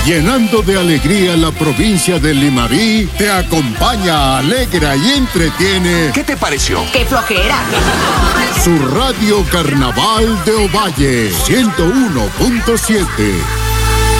Llenando de alegría la provincia de Limarí, te acompaña, alegra y entretiene. ¿Qué te pareció? ¡Qué flojera! Su radio Carnaval de Ovalle, 101.7.